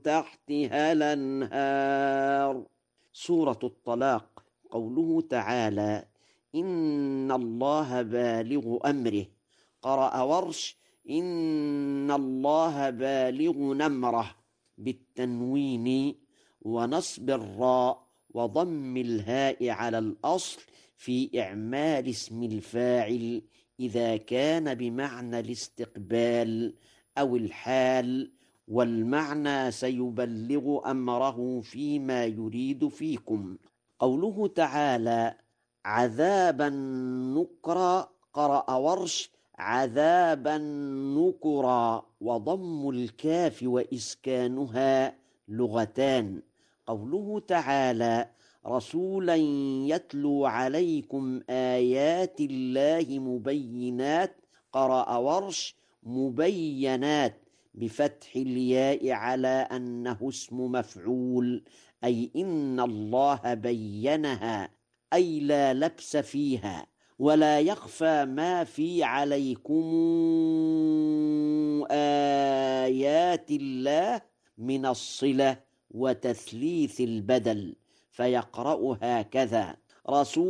تحتها الأنهار. سورة الطلاق. قوله تعالى: إن الله بالغ أمره. قرأ ورش: إن الله بالغ نمره بالتنوين ونصب الراء وضم الهاء على الأصل في إعمال اسم الفاعل إذا كان بمعنى الاستقبال أو الحال، والمعنى سيبلغ أمره فيما يريد فيكم. قوله تعالى: عذابا نكرا. قرأ ورش: عذابا نكرا وضم الكاف وإسكانها لغتان. قوله تعالى: رسولا يتلو عليكم آيات الله مبينات. قرأ ورش: مبينات بفتح الياء على أنه اسم مفعول، أي إن الله بينها، أي لا لبس فيها، ولا يخفى ما في عليكم آيات الله من الصلة وتثليث البدل، فيقرأ هكذا: رسول